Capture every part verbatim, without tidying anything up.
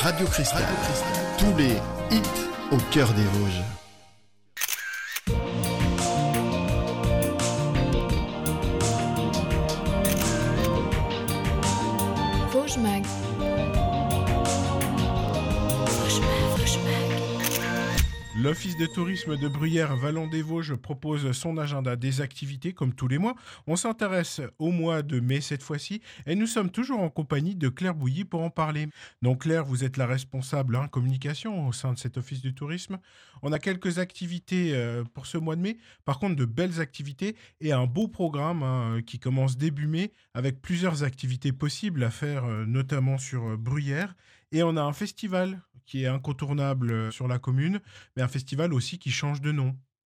Radio Cristal. Radio Cristal. Tous les hits au cœur des Vosges. Vosges Mag. L'Office de tourisme de Bruyères-Vallon-des-Vosges propose son agenda des activités comme tous les mois. On s'intéresse au mois de mai cette fois-ci et nous sommes toujours en compagnie de Claire Bouilly pour en parler. Donc Claire, vous êtes la responsable hein, communication au sein de cet Office du tourisme. On a quelques activités euh, pour ce mois de mai, par contre de belles activités et un beau programme hein, qui commence début mai avec plusieurs activités possibles à faire, euh, notamment sur euh, Bruyères. Et on a un festival qui est incontournable euh, sur la commune, mais un festival aussi qui change de nom.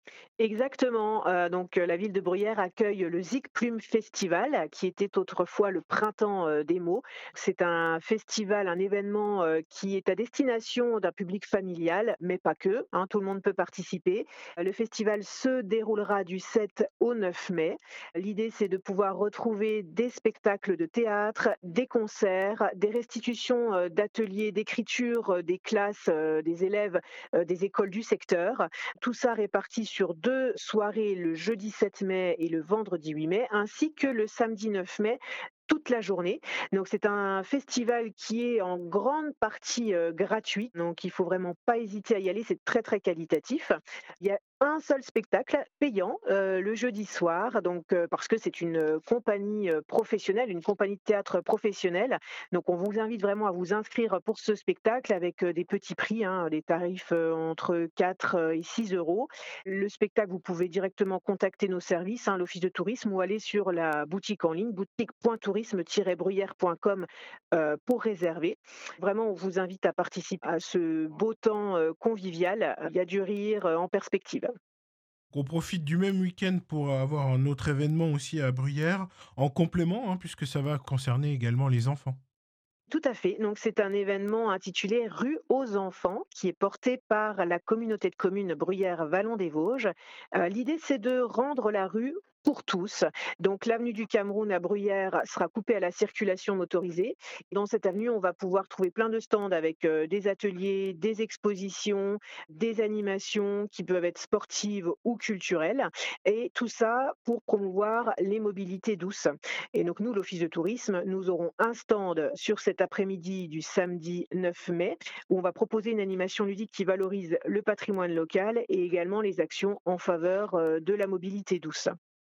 Exactement. Euh, donc, euh, la ville de Bruyères accueille le Zig Plume Festival, qui était autrefois le Printemps euh, des mots. C'est un festival, un événement euh, qui est à destination d'un public familial, mais pas que. Hein, tout le monde peut participer. Euh, Le festival se déroulera du sept au neuf mai. L'idée, c'est de pouvoir retrouver des spectacles de théâtre, des concerts, des restitutions euh, d'ateliers d'écriture euh, des classes, euh, des élèves euh, des écoles du secteur. Tout ça réparti sur deux soirées, le jeudi sept mai et le vendredi huit mai, ainsi que le samedi neuf mai, toute la journée. Donc c'est un festival qui est en grande partie euh, gratuit, donc il faut vraiment pas hésiter à y aller, c'est très très qualitatif. Il y a un seul spectacle payant euh, le jeudi soir, donc euh, parce que c'est une euh, compagnie euh, professionnelle, une compagnie de théâtre professionnelle. Donc on vous invite vraiment à vous inscrire pour ce spectacle avec euh, des petits prix, hein, des tarifs euh, entre quatre euh, et six euros. Le spectacle, vous pouvez directement contacter nos services, hein, l'Office de tourisme, ou aller sur la boutique en ligne, boutique point tourisme tiret bruyères point com euh, pour réserver. Vraiment, on vous invite à participer à ce beau temps euh, convivial. Il y a du rire euh, en perspective. On profite du même week-end pour avoir un autre événement aussi à Bruyères, en complément, hein, puisque ça va concerner également les enfants. Tout à fait. Donc, c'est un événement intitulé Rue aux enfants qui est porté par la communauté de communes Bruyères-Vallon-des-Vosges. Euh, l'idée, c'est de rendre la rue pour tous. Donc, l'avenue du Cameroun à Bruyères sera coupée à la circulation motorisée. Dans cette avenue, on va pouvoir trouver plein de stands avec euh, des ateliers, des expositions, des animations qui peuvent être sportives ou culturelles. Et tout ça pour promouvoir les mobilités douces. Et donc nous, l'Office de tourisme, nous aurons un stand sur cet après-midi du samedi neuf mai où on va proposer une animation ludique qui valorise le patrimoine local et également les actions en faveur euh, de la mobilité douce.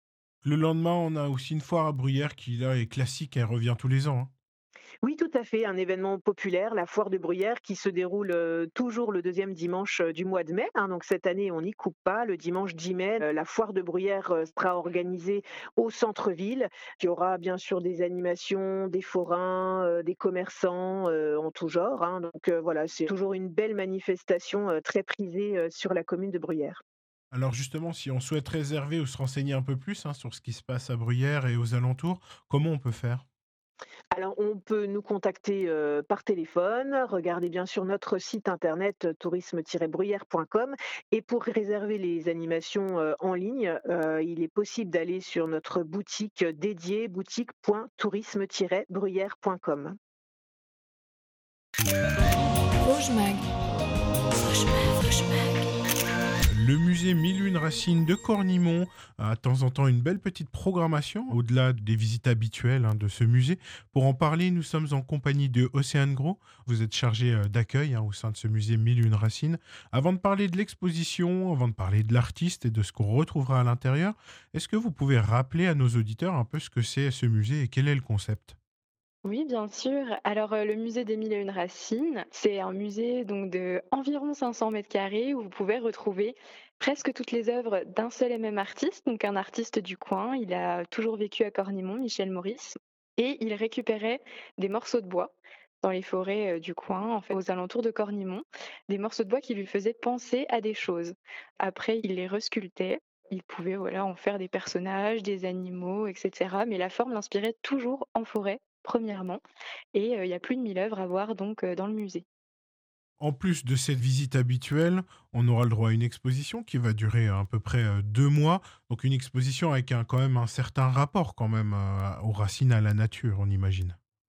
Le lendemain, on a aussi une foire à Bruyères qui là est classique, elle revient tous les ans. Hein. Oui, tout à fait, un événement populaire, la foire de Bruyères, qui se déroule euh, toujours le deuxième dimanche euh, du mois de mai. Hein. Donc cette année, on n'y coupe pas. Le dimanche dix mai, euh, la foire de Bruyères euh, sera organisée au centre-ville. Il y aura bien sûr des animations, des forains, euh, des commerçants euh, en tout genre. Hein. Donc euh, voilà, c'est toujours une belle manifestation euh, très prisée euh, sur la commune de Bruyères. Alors justement, si on souhaite réserver ou se renseigner un peu plus hein, sur ce qui se passe à Bruyères et aux alentours, comment on peut faire? Alors, on peut nous contacter euh, par téléphone. Regardez bien sûr notre site internet euh, tourisme tiret bruyères point com. Et pour réserver les animations euh, en ligne, euh, il est possible d'aller sur notre boutique dédiée, boutique point tourisme tiret bruyères point com. Vosges Mag. Vosges Mag, Vosges Mag. Le musée Mille et Une Racines de Cornimont a de temps en temps une belle petite programmation, au-delà des visites habituelles hein, de ce musée. Pour en parler, nous sommes en compagnie de Océane Gros. Vous êtes chargé euh, d'accueil hein, au sein de ce musée Mille et Une Racines. Avant de parler de l'exposition, avant de parler de l'artiste et de ce qu'on retrouvera à l'intérieur, est-ce que vous pouvez rappeler à nos auditeurs un peu ce que c'est ce musée et quel est le concept? Oui, bien sûr. Alors, euh, le musée des Mille et Une Racines, c'est un musée donc de environ cinq cents mètres carrés où vous pouvez retrouver presque toutes les œuvres d'un seul et même artiste, donc un artiste du coin. Il a toujours vécu à Cornimont, Michel Maurice, et il récupérait des morceaux de bois dans les forêts euh, du coin, en fait, aux alentours de Cornimont, des morceaux de bois qui lui faisaient penser à des choses. Après, il les resculptait. Il pouvait voilà, en faire des personnages, des animaux, et cetera. Mais la forme l'inspirait toujours en forêt premièrement, et heu, il y a plus de mille œuvres à voir donc heu, dans le musée. En plus de cette visite habituelle, on aura le droit à une exposition qui va durer à peu près euh, deux mois. Donc une exposition avec un, quand même un certain rapport quand même euh, aux racines, à la nature, on imagine.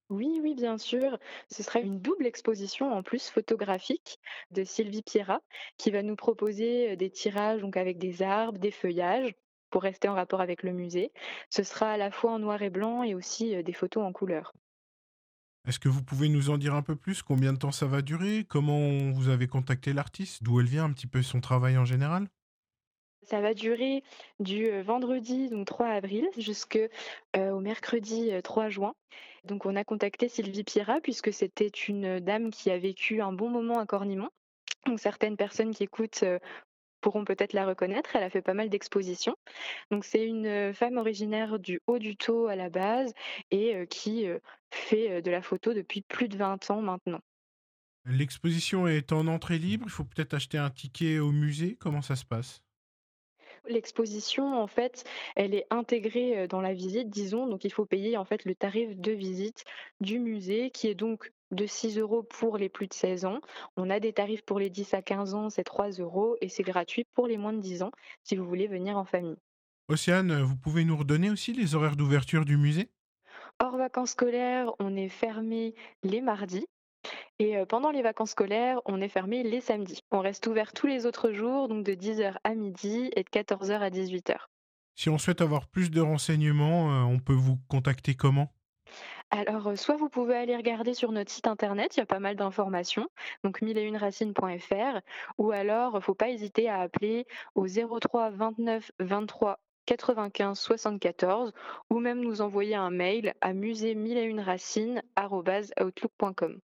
Oui, oui, bien sûr. Ce sera une double exposition en plus photographique de Sylvie Pierrat qui va nous proposer euh, des tirages donc avec des arbres, des feuillages pour rester en rapport avec le musée. Ce sera à la fois en noir et blanc et aussi euh, des photos en couleur. Est-ce que vous pouvez nous en dire un peu plus? Combien de temps ça va durer? Comment vous avez contacté l'artiste? D'où elle vient un petit peu son travail en général? Ça va durer du euh, vendredi donc trois avril jusque euh, au mercredi euh, trois juin. Donc on a contacté Sylvie Pierrat puisque c'était une dame qui a vécu un bon moment à Cornimont. Donc certaines personnes qui écoutent euh, pourront peut-être la reconnaître. Elle a fait pas mal d'expositions. Donc c'est une euh, femme originaire du Haut-du-Taux à la base et euh, qui euh, fait euh, de la photo depuis plus de vingt ans maintenant. L'exposition est en entrée libre, il faut peut-être acheter un ticket au musée, comment ça se passe? L'exposition, en fait, elle est intégrée euh, dans la visite, disons. Donc il faut payer en fait le tarif de visite du musée qui est donc de six euros pour les plus de seize ans. On a des tarifs pour les dix à quinze ans, c'est trois euros et c'est gratuit pour les moins de dix ans si vous voulez venir en famille. Océane, vous pouvez nous redonner aussi les horaires d'ouverture du musée? Hors vacances scolaires, on est fermé les mardis. Et heu, pendant les vacances scolaires, on est fermé les samedis. On reste ouvert tous les autres jours, donc de dix heures à midi et de quatorze heures à dix-huit heures. Si on souhaite avoir plus de renseignements, euh, on peut vous contacter comment? Alors, heu, soit vous pouvez aller regarder sur notre site internet, il y a pas mal d'informations, donc mille et une racines point f r ou alors, faut pas hésiter à appeler au zéro trois vingt-neuf vingt-trois quatre-vingt-quinze soixante-quatorze ou même nous envoyer un mail à musée mille et une racines arobase outlook point com.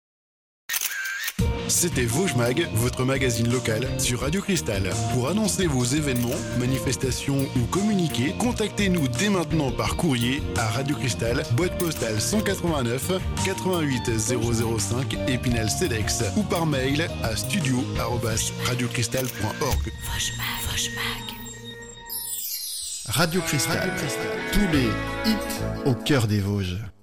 C'était Vosges Mag, votre magazine local sur Radio Cristal. Pour annoncer vos événements, manifestations ou communiquer, contactez-nous dès maintenant par courrier à Radio Cristal, boîte postale cent quatre-vingt-neuf quatre-vingt-huit zéro zéro cinq Épinal Cedex ou par mail à studio arobase radiocristal point org. Radio Cristal, tous les hits au cœur des Vosges.